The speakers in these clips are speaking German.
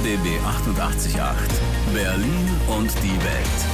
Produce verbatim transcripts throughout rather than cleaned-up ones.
R B B achtundachtzig Komma acht. Berlin und die Welt.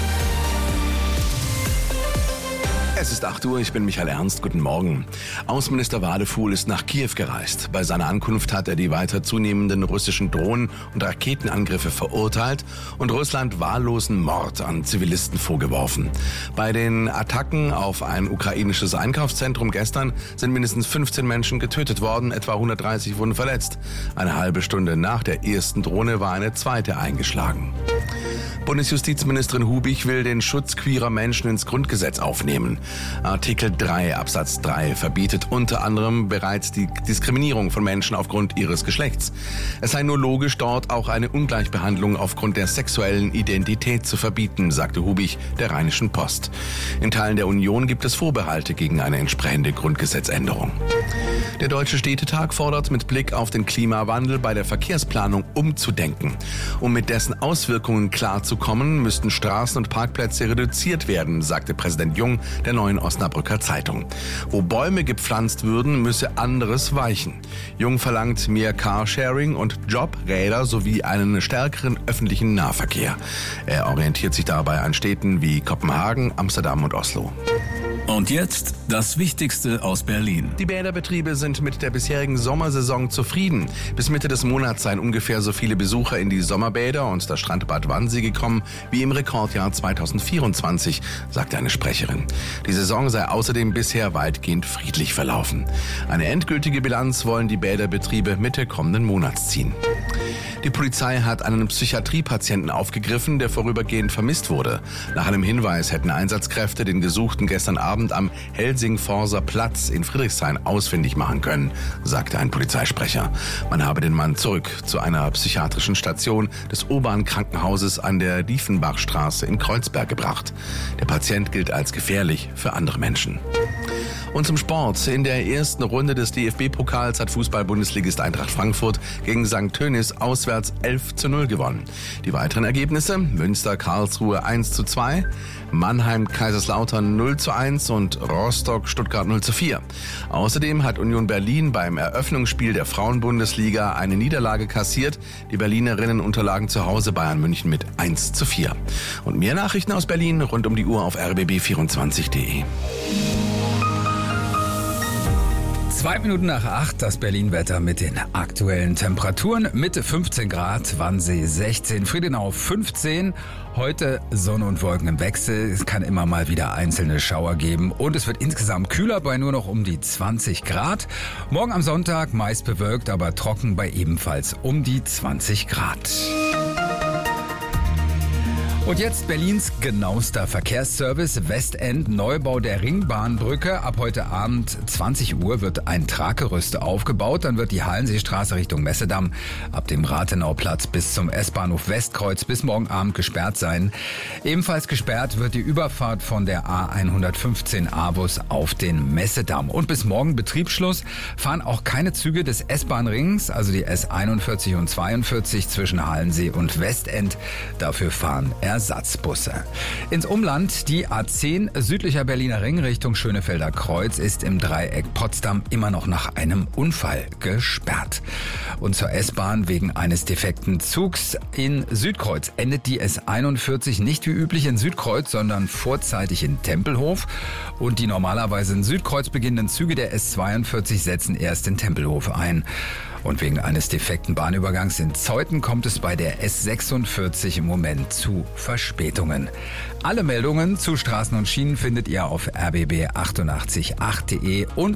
Es ist acht Uhr, ich bin Michael Ernst, guten Morgen. Außenminister Wadefuhl ist nach Kiew gereist. Bei seiner Ankunft hat er die weiter zunehmenden russischen Drohnen- und Raketenangriffe verurteilt und Russland wahllosen Mord an Zivilisten vorgeworfen. Bei den Attacken auf ein ukrainisches Einkaufszentrum gestern sind mindestens fünfzehn Menschen getötet worden, etwa hundertdreißig wurden verletzt. Eine halbe Stunde nach der ersten Drohne war eine zweite eingeschlagen. Bundesjustizministerin Hubich will den Schutz queerer Menschen ins Grundgesetz aufnehmen. Artikel drei Absatz drei verbietet unter anderem bereits die Diskriminierung von Menschen aufgrund ihres Geschlechts. Es sei nur logisch, dort auch eine Ungleichbehandlung aufgrund der sexuellen Identität zu verbieten, sagte Hubich der Rheinischen Post. In Teilen der Union gibt es Vorbehalte gegen eine entsprechende Grundgesetzänderung. Der Deutsche Städtetag fordert mit Blick auf den Klimawandel bei der Verkehrsplanung umzudenken. Um mit dessen Auswirkungen klarzukommen, müssten Straßen und Parkplätze reduziert werden, sagte Präsident Jung der Neuen Osnabrücker Zeitung. Wo Bäume gepflanzt würden, müsse anderes weichen. Jung verlangt mehr Carsharing und Jobräder sowie einen stärkeren öffentlichen Nahverkehr. Er orientiert sich dabei an Städten wie Kopenhagen, Amsterdam und Oslo. Und jetzt das Wichtigste aus Berlin. Die Bäderbetriebe sind mit der bisherigen Sommersaison zufrieden. Bis Mitte des Monats seien ungefähr so viele Besucher in die Sommerbäder und das Strandbad Wannsee gekommen wie im Rekordjahr zweitausendvierundzwanzig, sagte eine Sprecherin. Die Saison sei außerdem bisher weitgehend friedlich verlaufen. Eine endgültige Bilanz wollen die Bäderbetriebe Mitte kommenden Monats ziehen. Die Polizei hat einen Psychiatriepatienten aufgegriffen, der vorübergehend vermisst wurde. Nach einem Hinweis hätten Einsatzkräfte den Gesuchten gestern Abend am Helsingforser Platz in Friedrichshain ausfindig machen können, sagte ein Polizeisprecher. Man habe den Mann zurück zu einer psychiatrischen Station des Urban-Krankenhauses an der Diefenbachstraße in Kreuzberg gebracht. Der Patient gilt als gefährlich für andere Menschen. Und zum Sport. In der ersten Runde des D F B-Pokals hat Fußball-Bundesligist Eintracht Frankfurt gegen Sankt Tönnies auswärts elf zu null gewonnen. Die weiteren Ergebnisse: Münster-Karlsruhe eins zu zwei, Mannheim-Kaiserslautern null zu eins und Rostock-Stuttgart null zu vier. Außerdem hat Union Berlin beim Eröffnungsspiel der Frauenbundesliga eine Niederlage kassiert. Die Berlinerinnen unterlagen zu Hause Bayern München mit eins zu vier. Und mehr Nachrichten aus Berlin rund um die Uhr auf r b b vierundzwanzig punkt de. Zwei Minuten nach acht, das Berlin-Wetter mit den aktuellen Temperaturen. Mitte fünfzehn Grad, Wannsee sechzehn, Friedenau fünfzehn. Heute Sonne und Wolken im Wechsel. Es kann immer mal wieder einzelne Schauer geben. Und es wird insgesamt kühler bei nur noch um die zwanzig Grad. Morgen am Sonntag meist bewölkt, aber trocken bei ebenfalls um die zwanzig Grad. Und jetzt Berlins genauester Verkehrsservice, Westend, Neubau der Ringbahnbrücke. Ab heute Abend zwanzig Uhr wird ein Traggerüst aufgebaut. Dann wird die Hallenseestraße Richtung Messedamm ab dem Rathenauplatz bis zum S-Bahnhof Westkreuz bis morgen Abend gesperrt sein. Ebenfalls gesperrt wird die Überfahrt von der A hundertfünfzehn A-Bus auf den Messedamm. Und bis morgen Betriebsschluss fahren auch keine Züge des S-Bahn-Rings, also die S einundvierzig und zweiundvierzig zwischen Hallensee und Westend. Dafür fahren Ersatzbusse. Ins Umland, die A zehn südlicher Berliner Ring Richtung Schönefelder Kreuz ist im Dreieck Potsdam immer noch nach einem Unfall gesperrt. Und zur S-Bahn wegen eines defekten Zugs in Südkreuz endet die S einundvierzig nicht wie üblich in Südkreuz, sondern vorzeitig in Tempelhof. Und die normalerweise in Südkreuz beginnenden Züge der S zweiundvierzig setzen erst in Tempelhof ein. Und wegen eines defekten Bahnübergangs in Zeuthen kommt es bei der S sechsundvierzig im Moment zu Verspätungen. Alle Meldungen zu Straßen und Schienen findet ihr auf r b b achtundachtzig punkt acht punkt de und